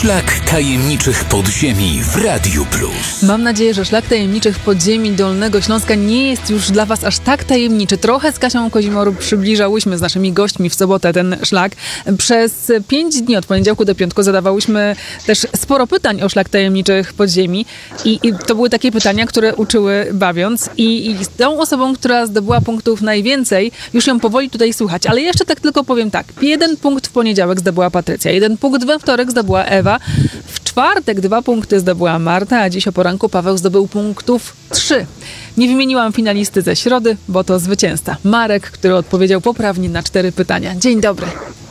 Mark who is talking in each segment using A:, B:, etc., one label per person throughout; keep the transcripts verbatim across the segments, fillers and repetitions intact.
A: Szlak tajemniczych podziemi w Radiu Plus.
B: Mam nadzieję, że szlak tajemniczych podziemi Dolnego Śląska nie jest już dla was aż tak tajemniczy. Trochę z Kasią Kozimoruk przybliżałyśmy z naszymi gośćmi w sobotę ten szlak. Przez pięć dni od poniedziałku do piątku zadawałyśmy też sporo pytań o szlak tajemniczych podziemi i, i to były takie pytania, które uczyły bawiąc i, i z tą osobą, która zdobyła punktów najwięcej, już ją powoli tutaj słuchać, ale jeszcze tak tylko powiem tak. Jeden punkt w poniedziałek zdobyła Patrycja, jeden punkt we wtorek zdobyła Ewa, w czwartek dwa punkty zdobyła Marta, a dziś o poranku Paweł zdobył punktów trzy. Nie wymieniłam finalisty ze środy, bo to zwycięzca Marek, który odpowiedział poprawnie na cztery pytania. Dzień dobry.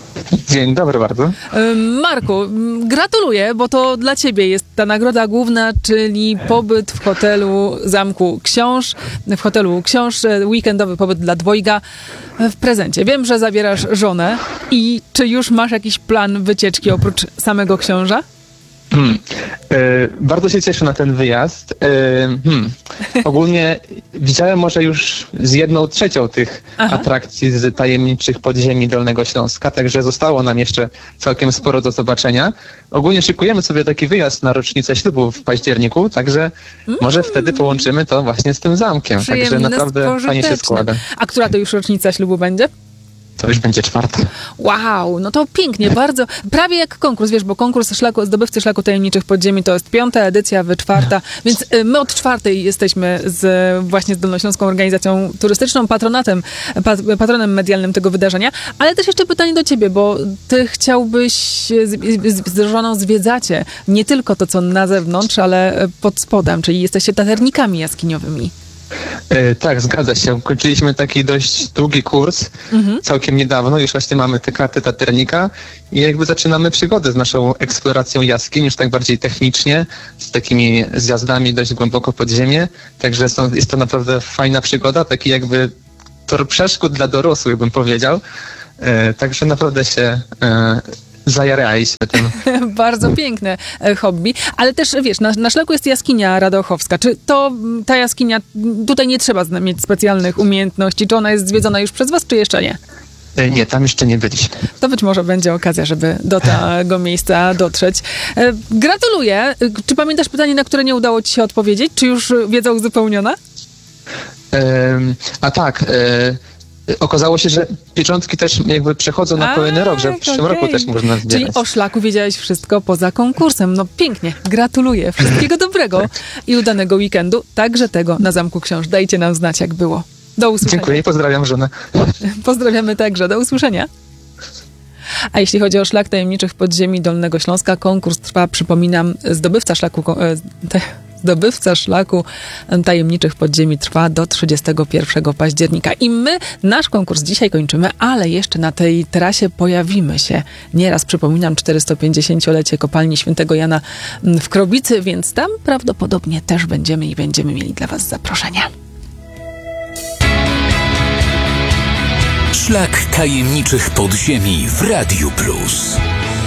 C: Dzień dobry bardzo.
B: Marku, gratuluję, bo to dla ciebie jest ta nagroda główna, czyli pobyt w hotelu Zamku Książ, w hotelu Książ, weekendowy pobyt dla dwojga w prezencie. Wiem, że zabierasz żonę i czy już masz jakiś plan wycieczki oprócz samego książa?
C: Hmm. E, bardzo się cieszę na ten wyjazd. E, hmm. Ogólnie widziałem może już z jedną trzecią tych Aha. atrakcji z tajemniczych podziemi Dolnego Śląska, także zostało nam jeszcze całkiem sporo do zobaczenia. Ogólnie szykujemy sobie taki wyjazd na rocznicę ślubu w październiku, także mm. może wtedy połączymy to właśnie z tym zamkiem.
B: Przyjemne,
C: także naprawdę fajnie się składa.
B: A która to już rocznica ślubu będzie?
C: To już będzie czwarta.
B: Wow, no to pięknie, bardzo. Prawie jak konkurs, wiesz, bo konkurs szlaku, zdobywcy szlaku tajemniczych podziemi to jest piąta edycja, wy czwarta, więc my od czwartej jesteśmy z właśnie z Dolnośląską Organizacją Turystyczną, patronatem, pat, patronem medialnym tego wydarzenia. Ale też jeszcze pytanie do ciebie, bo ty chciałbyś, z, z, z żoną zwiedzacie nie tylko to, co na zewnątrz, ale pod spodem, czyli jesteście taternikami jaskiniowymi.
C: E, tak, zgadza się. Kończyliśmy taki dość długi kurs mhm. całkiem niedawno. Już właśnie mamy te karty taternika i jakby zaczynamy przygodę z naszą eksploracją jaskiń, już tak bardziej technicznie, z takimi zjazdami dość głęboko pod ziemię. Także są, jest to naprawdę fajna przygoda, taki jakby tor przeszkód dla dorosłych, bym powiedział. E, także naprawdę się... E, zajaraliśmy tym.
B: Bardzo piękne hobby, ale też wiesz, na, na szlaku jest jaskinia Radochowska. Czy to ta jaskinia, tutaj nie trzeba mieć specjalnych umiejętności, czy ona jest zwiedzona już przez was, czy jeszcze nie?
C: Nie, tam jeszcze nie byliśmy.
B: To być może będzie okazja, żeby do tego miejsca dotrzeć. Gratuluję. Czy pamiętasz pytanie, na które nie udało ci się odpowiedzieć? Czy już wiedza uzupełniona?
C: Um, a tak, e- Okazało się, że pieczątki też jakby przechodzą na kolejny rok, że w przyszłym okay. roku też można zbierać.
B: Czyli o szlaku wiedziałeś wszystko poza konkursem. No pięknie, gratuluję. Wszystkiego dobrego tak. i udanego weekendu. Także tego na Zamku Książ. Dajcie nam znać, jak było. Do usłyszenia.
C: Dziękuję i pozdrawiam żonę.
B: Pozdrawiamy także. Do usłyszenia. A jeśli chodzi o szlak tajemniczych podziemi Dolnego Śląska, konkurs trwa, przypominam, zdobywca szlaku... Te, Zdobywca szlaku tajemniczych podziemi trwa do trzydziestego pierwszego października. I my nasz konkurs dzisiaj kończymy, ale jeszcze na tej trasie pojawimy się nieraz. Przypominam, czterystopięćdziesięciolecie kopalni Świętego Jana w Krobicy, więc tam prawdopodobnie też będziemy i będziemy mieli dla was zaproszenia.
A: Szlak tajemniczych podziemi w Radiu Plus.